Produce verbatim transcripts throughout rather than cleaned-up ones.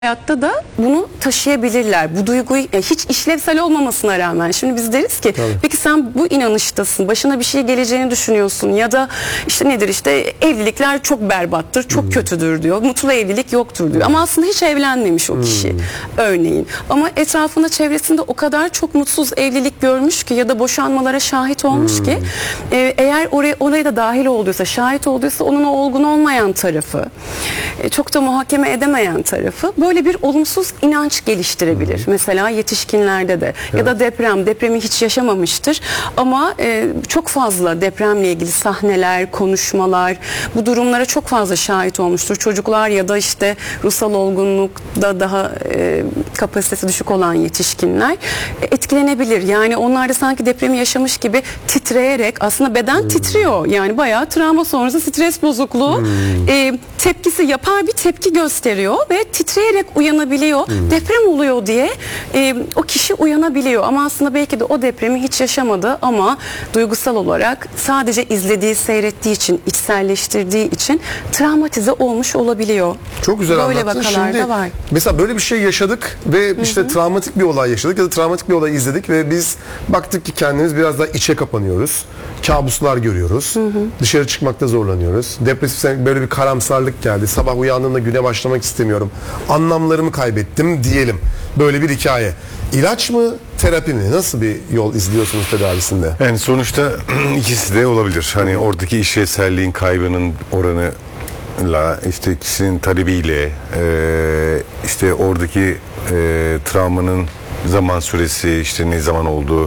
hayatta da bunu taşıyabilirler. Bu duyguyu hiç işlevsel olmamasına rağmen. Şimdi biz deriz ki Tabii. peki sen bu inanıştasın. Başına bir şey geleceğini düşünüyorsun. Ya da işte nedir işte evlilikler çok berbattır, çok hmm. kötüdür diyor. Mutlu evlilik yoktur diyor. Ama aslında hiç evlenmemiş o kişi. Hmm. Örneğin. Ama etrafında çevresinde o kadar çok mutsuz evlilik görmüş ki ya da boşanmalara şahit olmuş hmm. ki e, eğer oraya, oraya da dahil olduysa, şahit olduysa onun o olgun olmayan tarafı, e, çok da muhakeme edemeyen tarafı böyle bir olumsuz inanç geliştirebilir. Hı hı. Mesela yetişkinlerde de evet. ya da deprem, depremi hiç yaşamamıştır ama e, çok fazla depremle ilgili sahneler, konuşmalar, bu durumlara çok fazla şahit olmuştur. Çocuklar ya da işte ruhsal olgunlukta daha e, kapasitesi düşük olan yetişkinler e, etkilenebilir. Yani onlar da sanki depremi yaşamış gibi titreyerek, aslında beden hmm. titriyor. Yani bayağı travma sonrası stres bozukluğu hmm. e, tepkisi, yapar bir tepki gösteriyor ve titreyerek uyanabiliyor. Hmm. Deprem oluyor diye e, o kişi uyanabiliyor. Ama aslında belki de o depremi hiç yaşamadı ama duygusal olarak sadece izlediği, seyrettiği için, içselleştirdiği için travmatize olmuş olabiliyor. Çok güzel böyle anlattın. Vakalar Şimdi da var. Mesela böyle bir şey yaşadık ve işte Hı -hı. travmatik bir olay yaşadık ya da travmatik bir olay izledik ve biz baktık ki kendimiz biraz daha içe kapanıyoruz. Kabuslar görüyoruz. Hı hı. Dışarı çıkmakta zorlanıyoruz. Depresif, böyle bir karamsarlık geldi. Sabah uyandığımda güne başlamak istemiyorum. Anlamlarımı kaybettim diyelim. Böyle bir hikaye. İlaç mı, terapi mi? Nasıl bir yol izliyorsunuz tedavisinde? Yani sonuçta ikisi de olabilir. Hani oradaki işlevselliğin kaybının oranı la işte kişinin talebiyle e, işte oradaki e, travmanın zaman süresi, işte ne zaman olduğu,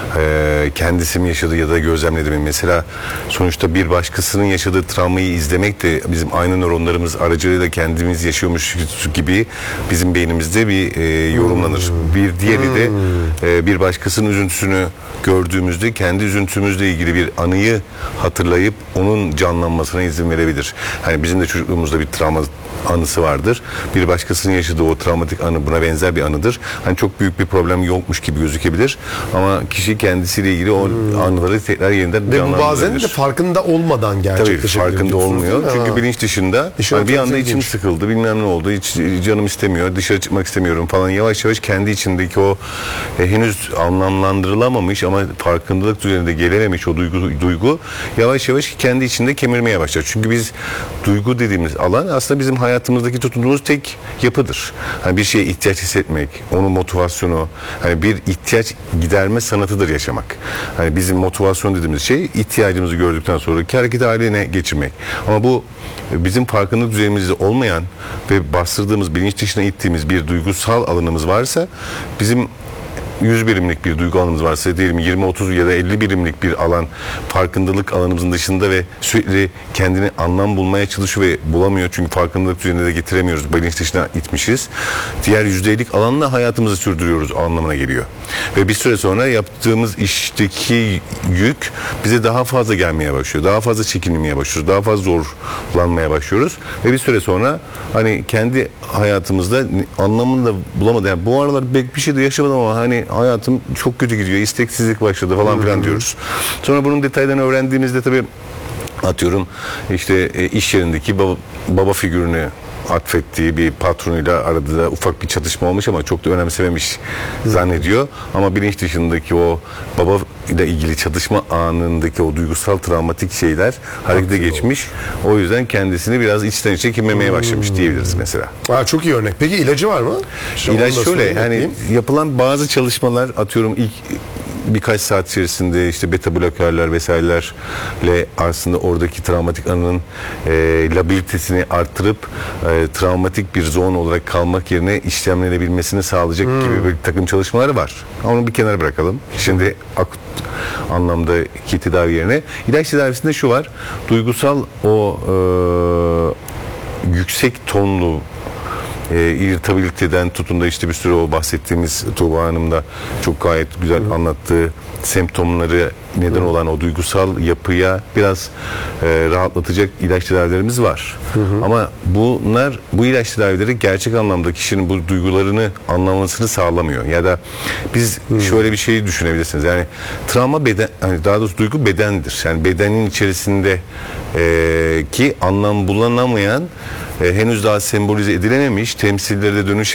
e, kendisi mi yaşadı ya da gözlemledi mi? Mesela sonuçta bir başkasının yaşadığı travmayı izlemek de bizim aynı nöronlarımız aracılığıyla kendimiz yaşıyormuş gibi bizim beynimizde bir e, yorumlanır. Bir diğeri de e, bir başkasının üzüntüsünü gördüğümüzde kendi üzüntümüzle ilgili bir anıyı hatırlayıp onun canlanmasına izin verebilir. Hani bizim de çocukluğumuzda bir travma anısı vardır. Bir başkasının yaşadığı o travmatik anı buna benzer bir anıdır. Hani çok büyük bir problem yokmuş gibi gözükebilir ama kişi kendisiyle ilgili o hmm. anıları tekrar yeniden canlandırabilir. Ve bu bazen de farkında olmadan gerçekleşebiliyor. Tabii farkında olmuyor. Çünkü ha. bilinç dışında hani bir anda içim sıkıldı, bilmem ne oldu, hiç canım istemiyor, dışarı çıkmak istemiyorum falan. Yavaş yavaş kendi içindeki o e, henüz anlamlandırılamamış ama farkındalık düzeyinde gelememiş o duygu, duygu yavaş yavaş kendi içinde kemirmeye başlar. Çünkü biz duygu dediğimiz alan aslında bizim hayatımızdaki tutunduğumuz tek yapıdır. Hani bir şeye ihtiyaç hissetmek, onun motivasyonu, hani bir ihtiyaç giderme sanatıdır yaşamak. Hani bizim motivasyon dediğimiz şey ihtiyacımızı gördükten sonraki hareket haline geçirmek. Ama bu bizim farkındalık düzeyimizde olmayan ve bastırdığımız, bilinç dışına ittiğimiz bir duygusal alanımız varsa, bizim yüz birimlik bir duygu alanımız varsa, diyelim yirmi otuz ya da elli birimlik bir alan farkındalık alanımızın dışında ve sürekli kendini anlam bulmaya çalışıyor ve bulamıyor çünkü farkındalık düzeyine de getiremiyoruz, bilinç dışına itmişiz. Diğer yüzde ellilik alanla hayatımızı sürdürüyoruz anlamına geliyor. Ve bir süre sonra yaptığımız işteki yük bize daha fazla gelmeye başlıyor. Daha fazla çekinmeye başlıyoruz. Daha fazla zorlanmaya başlıyoruz. Ve bir süre sonra hani kendi hayatımızda anlamını da bulamadı. Yani bu aralar pek bir şey de yaşamadım ama hani hayatım çok kötü gidiyor, isteksizlik başladı falan filan diyoruz. Sonra bunun detaylarını öğrendiğimizde tabii atıyorum işte iş yerindeki baba, baba figürünü atfettiği bir patronuyla arada ufak bir çatışma olmuş ama çok da önemsememiş zannediyor. Ama bilinç dışındaki o baba ile ilgili çatışma anındaki o duygusal travmatik şeyler harekete geçmiş. O yüzden kendisini biraz içten içe kimlemeye başlamış diyebiliriz mesela. Aa, çok iyi örnek. Peki ilacı var mı? Şimdi İlaç şöyle, yani yapılan bazı çalışmalar, atıyorum ilk birkaç saat içerisinde işte beta blokerler vesairelerle aslında oradaki travmatik anının e, labilitesini arttırıp e, travmatik bir zon olarak kalmak yerine işlemlenebilmesini sağlayacak hmm. gibi bir takım çalışmaları var. Onu bir kenara bırakalım. Şimdi akut anlamdaki tedavi yerine ilaç tedavisinde şu var. Duygusal o e, yüksek tonlu E, irritabiliteden tutun da işte bir sürü o bahsettiğimiz Tuğba Hanım da çok gayet güzel anlattığı semptomları neden olan o duygusal yapıya biraz e, rahatlatacak ilaç tedavilerimiz var. Hı hı. Ama bunlar, bu ilaç tedavileri gerçek anlamda kişinin bu duygularını anlamasını sağlamıyor. Ya da biz hı. şöyle bir şeyi düşünebilirsiniz. Yani travma beden, hani daha doğrusu duygu bedendir. Yani bedenin içerisinde e, ki anlam bulunamayan, e, henüz daha sembolize edilememiş, temsillere de dönüşememiş